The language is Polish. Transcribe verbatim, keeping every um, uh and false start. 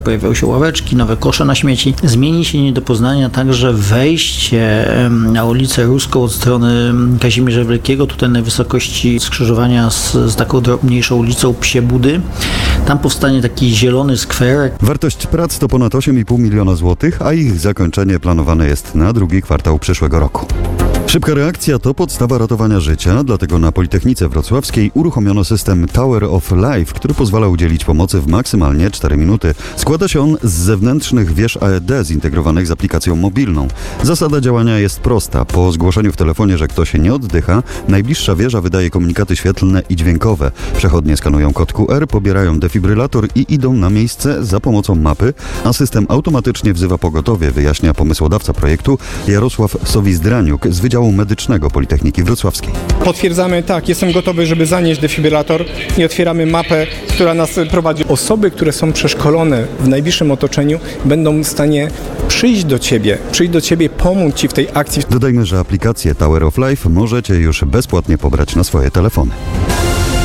Pojawiają się ławeczki, nowe kosze na śmieci. Zmieni się nie do poznania także wejście na ulicę Ruską od strony Kazimierza Wielkiego, tutaj na wysokości skrzyżowania z, z taką drobniejszą ulicą Psie Budy. Tam powstanie taki zielony skwerek. Wartość prac to ponad osiem i pół miliona złotych, a ich zakończenie planowane jest na drugi kwartał przyszłego roku. Szybka reakcja to podstawa ratowania życia, dlatego na Politechnice Wrocławskiej uruchomiono system Tower of Life, który pozwala udzielić pomocy w maksymalnie cztery minuty. Składa się on z zewnętrznych wież A E D zintegrowanych z aplikacją mobilną. Zasada działania jest prosta. Po zgłoszeniu w telefonie, że ktoś nie oddycha, najbliższa wieża wydaje komunikaty świetlne i dźwiękowe. Przechodnie skanują kod Q R, pobierają defibrylator i idą na miejsce za pomocą mapy, a system automatycznie wzywa pogotowie, wyjaśnia pomysłodawca projektu Jarosław Sowizdraniuk z Wydziału Medycznego Politechniki Wrocławskiej. Potwierdzamy, tak, jestem gotowy, żeby zanieść defibrylator i otwieramy mapę, która nas prowadzi. Osoby, które są przeszkolone w najbliższym otoczeniu, będą w stanie przyjść do Ciebie, przyjść do Ciebie, pomóc Ci w tej akcji. Dodajmy, że aplikację Tower of Life możecie już bezpłatnie pobrać na swoje telefony.